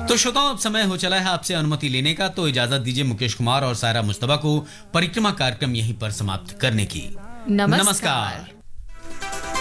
तो श्रोताओं, अब समय हो चला है आपसे अनुमति लेने का, तो इजाजत दीजिए मुकेश कुमार और सायरा मुस्तफा को परिक्रमा कार्यक्रम यहीं पर समाप्त करने की। नमस्कार। नमस्कार।